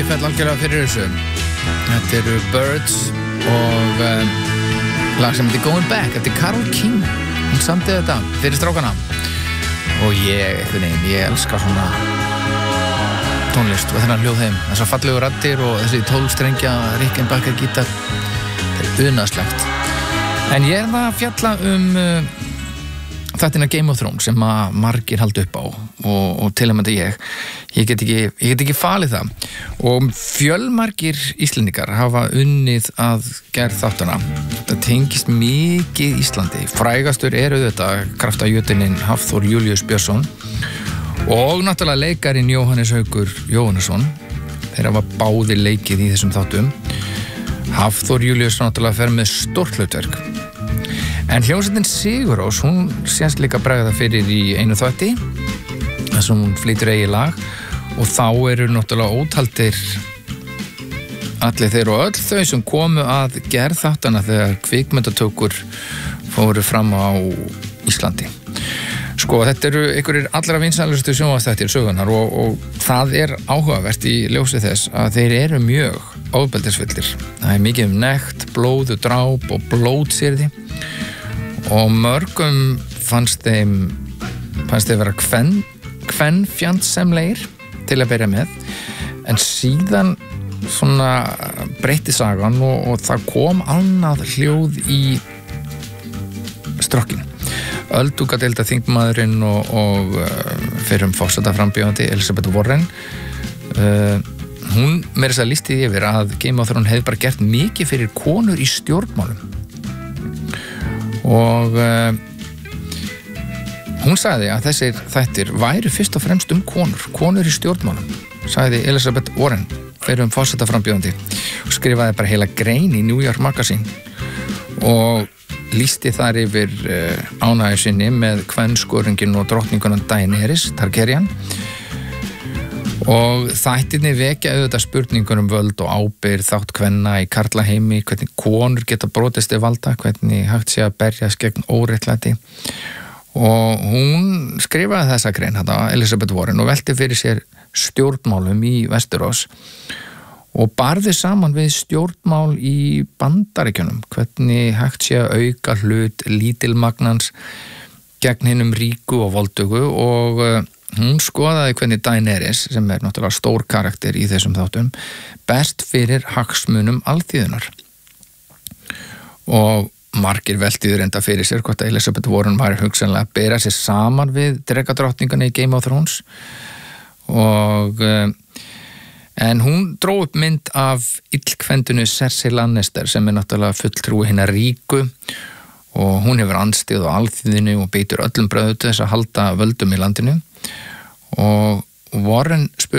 ég fell algjörlega fyrir þessu. Þetta eru Birds og lag sem heitir Going Back. Þetta er Carole King. Hún samdi þetta fyrir strákana. Og ég elska svona tónlist og þennan hljóðheim. Þessar fallegu raddir og þessi 12 strengja Rickenbacker gítar. Þetta er unaðslegt. En ég að fjalla þættina Game of Thrones sem að margir halda upp á og til að mynda ég get ekki falið það og fjölmargir Íslendingar hafa unnið að gerð þáttana. Þetta tengist mikið Íslandi. Frægastur auðvitað kraftajötunninn Hafþór Júlíus Björnsson og náttúrulega leikarinn Jóhannes Haukur Jóhannesson. Þeir hafa báðir leikið í þessum þáttum. Hafþór Júlíus náttúrulega fer með stórt hlutverk. En hljómsveitin Sigur Rós, hún sést líka bregða fyrir í einu þætti, þar sem hún flytur eigið lag og þá eru náttúrulega ótaldir allir þeir og öll þau sem komu að gerð þáttana þegar kvikmyndatökur fóru fram á Íslandi. Sko, þetta eru einhverjir allra vinsælustu sjónvarpsþættir sögunar og það er áhugavert í ljósi þess að þeir eru mjög ofbeldisfullir. Það er mikið nekt, blóð, dráp og blótsýrði og mörgum fannst þeim vera kvenfjandsamlegir til að byrja með en síðan svona breytti sagan og það kom annað hljóð í strokkin. Öldungadeilda þingmaðurinn og fyrrum forsetaframbjóðandi Elizabeth Warren hún meira þess að listi yfir að Game of Thrones hefði bara gert mikið fyrir konur í stjórnmálum og hún sagði að þessir þættir væru fyrst og fremst konur í stjórnmálum, sagði Elizabeth Warren fyrrum forsetaframbjóðandi og skrifaði bara heila grein í New York Magazine og lýsti þar yfir ánægju sinni með kvenskörunginn og drottningunum Daenerys Targaryen og þættirnir vekja auðvitað spurningur völd og ábyrgð þátt kvenna í karlaheimi, hvernig konur geta brotist til valda, hvernig hægt sé að berjast gegn óréttlæti og hún skrifaði þessa grein Elizabeth Warren og velti fyrir sér stjórnmálum í Vesturós og barði saman við stjórnmál í Bandaríkjunum, hvernig hægt sé að auka hlut lítilmagnans gegn hinum ríku og voldugu og hún skoðaði hvernig Daenerys, sem er náttúrulega stór karakter í þessum þáttum, best fyrir hagsmunum alþýðunar. Og margir veltiður enda fyrir sér hvort að Elizabeth Warren var hugsanlega að bera sér saman við dregadrottningana í Game of Thrones og en hún dró upp mynd af illkvendunu Cersei Lannister sem er náttúrulega fulltrúi hinna ríku og hún hefur andstyð á alþýðinu og beitur öllum bröðu til þess að halda völdum í landinu og Warren spurði